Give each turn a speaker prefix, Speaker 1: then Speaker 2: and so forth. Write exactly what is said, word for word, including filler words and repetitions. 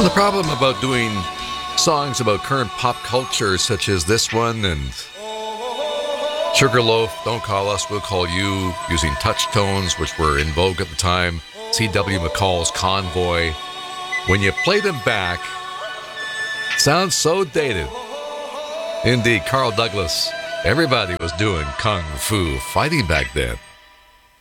Speaker 1: Well, the problem about doing songs about current pop culture, such as this one and Sugarloaf, Don't Call Us, We'll Call You, using touch tones, which were in vogue at the time, C W. McCall's Convoy, when you play them back, sounds so dated. Indeed, Carl Douglas, everybody was doing kung fu fighting back then.